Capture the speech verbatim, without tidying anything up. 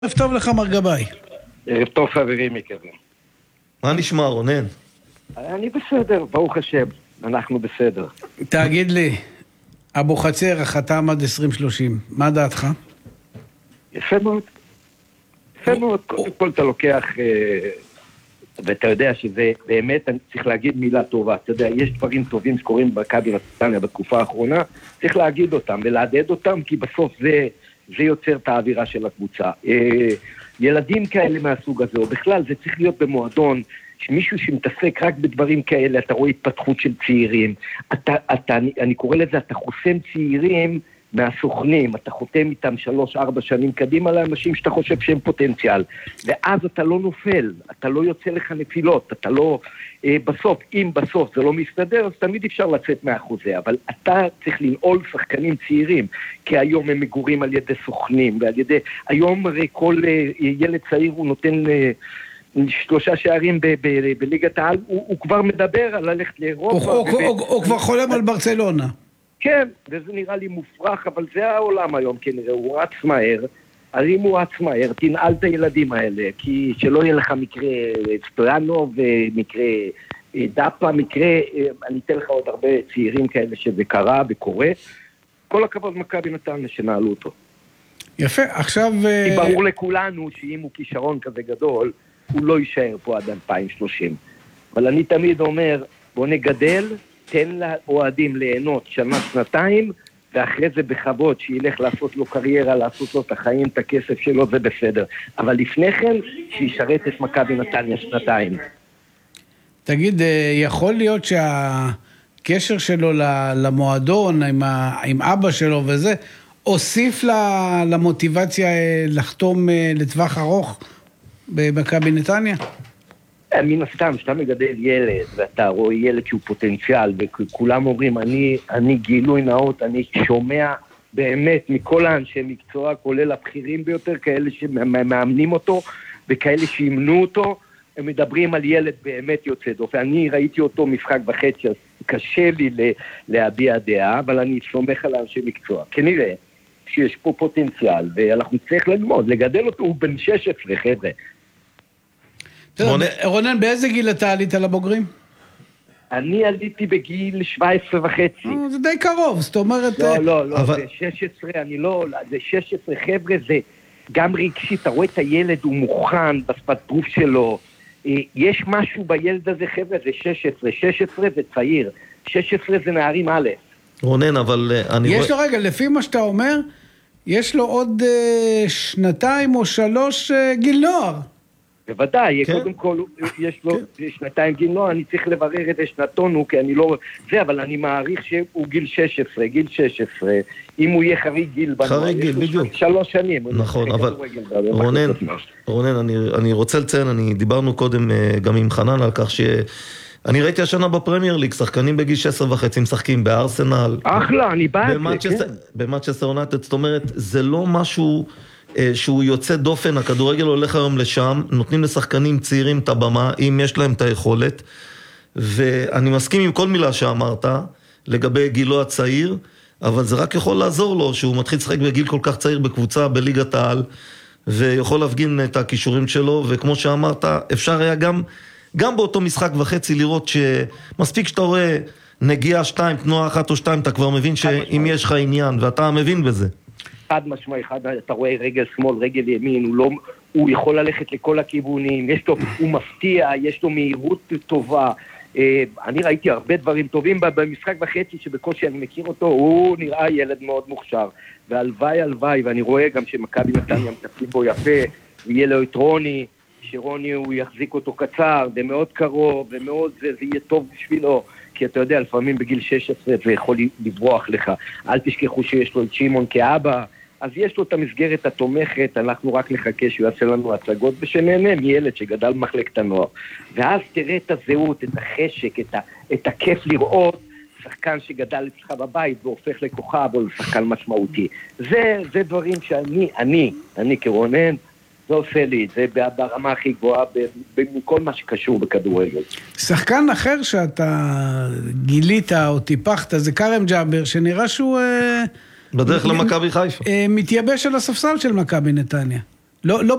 ערב טוב לך מר גבאי. ערב טוב חברים יקרים. מה נשמע רונן? אני בסדר, ברוך השם, אנחנו בסדר. תגיד לי, אבו חצר חתם עד עשרים שלושים, מה דעתך? יפה מאוד. יפה מאוד, קודם כל אתה לוקח, ואתה יודע שזה באמת, אני צריך להגיד מילה טובה, אתה יודע, יש דברים טובים שקורים במכבי נתניה בתקופה האחרונה, צריך להגיד אותם ולעדד אותם, כי בסוף זה... זה יוצר את האווירה של הקבוצה. ילדים כאלה מהסוג הזה, או בכלל זה צריך להיות במועדון, שמישהו שמתעסק רק בדברים כאלה, אתה רואה התפתחות של צעירים, אתה, אתה, אני, אני קורא לזה, אתה חוסם צעירים מהסוכנים, אתה חותם איתם שלוש, ארבע שנים קדימה לאנשים שאתה חושב שהם פוטנציאל, ואז אתה לא נופל, אתה לא יוצא לך נפילות, אתה לא, אה, בסוף, אם בסוף זה לא מסתדר, אז תמיד אפשר לצאת מהחוזה, אבל אתה צריך לנעול שחקנים צעירים, כי היום הם מגורים על ידי סוכנים, ועל ידי, היום הרי כל אה, ילד צעיר הוא נותן... אה, שלושה שערים בליגת העל, הוא כבר מדבר על ללכת לאירופה. הוא כבר חולם על ברצלונה. כן, וזה נראה לי מופרך, אבל זה העולם היום כנראה, הוא רץ מהר, אז אם הוא רץ מהר, תנעל את הילדים האלה, כי שלא יהיה לך מקרה סטויאנוב, מקרה דאפה, מקרה, אני אתן לך עוד הרבה צעירים כאלה שזה קרה וקורה, כל הכבוד מכבי נתניה שנעלו אותו. יפה, עכשיו... כי ברור לכולנו שאם הוא כישרון כזה גדול, הוא לא יישאר פה עד אלפיים ושלושים. אבל אני תמיד אומר, בוא נגדל, תן לאוהדים ליהנות שנה, שנתיים, ואחרי זה בכבוד, שילך לעשות לו קריירה, לעשות לו את החיים, את הכסף שלו, זה בסדר. אבל לפני כן, שישרת את מכבי נתניה שנתיים. תגיד, יכול להיות שהקשר שלו למועדון, עם, ה, עם אבא שלו וזה, הוסיף למוטיבציה לחתום לטווח ארוך במכבי נתניה? מן הסתם, שאתה מגדל ילד, ואתה רואה ילד שהוא פוטנציאל, וכולם אומרים, אני, אני גילוי נאות, אני שומע באמת מכל האנשי מקצוע, כולל הבכירים ביותר, כאלה שמאמנים אותו, וכאלה שימנו אותו, הם מדברים על ילד באמת יוצא דופן. אני ראיתי אותו משחק וחצי, קשה לי להביע דעה, אבל אני סומך על האנשי מקצוע. כנראה שיש פה פוטנציאל, ואנחנו צריך ללמוד, לגדל אותו, הוא בן שש עשרה, חבר'ה. רונן, באיזה גיל אתה עלית לבוגרים? אני עליתי בגיל שבע עשרה וחצי. זה די קרוב, זאת אומרת... לא, לא, לא, זה שש עשרה, אני לא... זה שש עשרה, חבר'ה, זה גם רגשי, אתה רואה את הילד, הוא מוכן בשפת גוף שלו. יש משהו בילד הזה, חבר'ה, זה שש עשרה. שש עשרה זה צעיר. שש עשרה זה נערים א'. רונן, אבל... יש לו רגע, לפי מה שאתה אומר, יש לו עוד שנתיים או שלוש גיל נוער. בוודאי, קודם כל יש לו שנתיים גיל נוער, אני צריך לברר את השנתון, הוא כי אני לא... זה, אבל אני מעריך שהוא גיל שש עשרה, גיל שש עשרה, אם הוא יהיה חריג גיל בנוער, חריג גיל, בדיוק. שלוש שנים. נכון, אבל רונן, רונן, אני רוצה לציין, אני דיברנו קודם גם עם חנן על כך ש... אני ראיתי השנה בפרמייר ליג, שחקנים בגיל שש עשרה וחצי משחקים בארסנל. אחלה, אני בא את זה, כן. במנצ'סטר יונייטד, זאת אומרת, זה לא משהו... שהוא יוצא דופן, הכדורגל הולך היום לשם, נותנים לשחקנים צעירים את הבמה, אם יש להם את היכולת, ואני מסכים עם כל מילה שאמרת, לגבי גילו הצעיר, אבל זה רק יכול לעזור לו, שהוא מתחיל לשחק בגיל כל כך צעיר בקבוצה, בליגת העל, ויכול להפגין את הכישורים שלו, וכמו שאמרת, אפשר היה גם, גם באותו משחק וחצי לראות שמספיק שאתה רואה נגיעה שתיים, תנועה אחת או שתיים, אתה כבר מבין שאם יש לך עניין, ואתה מבין בזה. אחד משמע אחד, אתה רואה רגל שמאל, רגל ימין, הוא, לא, הוא יכול ללכת לכל הכיוונים, יש לו, הוא מפתיע, יש לו מהירות טובה, אני ראיתי הרבה דברים טובים במשחק וחצי שבקושי אני מכיר אותו, הוא נראה ילד מאוד מוכשר, והלוואי הלוואי, ואני רואה גם שמכבי נתניה מטפלים בו יפה, ויהיה לו את רוני, שרוני הוא יחזיק אותו קצר, זה מאוד קרוב, ומאוד זה, זה יהיה טוב בשבילו, כי אתה יודע, לפעמים בגיל שש עשרה זה יכול לברוח לך, אל תשכחו שיש לו את שימון כאבא, אז יש לו את המסגרת התומכת, אנחנו רק נחכה שהוא יעשה לנו הצגות, ושנהנה מילד שגדל במחלקת הנוער. ואז תראה את הזהות, את החשק, את, ה, את הכיף לראות, שחקן שגדל אצלך בבית והופך לכוכב או לשחקן משמעותי. זה, זה דברים שאני, אני, אני כרונן, זה עושה לי, זה ברמה הכי גבוהה, בכל מה שקשור בכדורגל. שחקן אחר שאתה גילית או טיפחת, זה קרם ג'אבר, שנראה שהוא... בדרך למכבי חיפה. מתייבש על הספסל של מכבי נתניה. לא, לא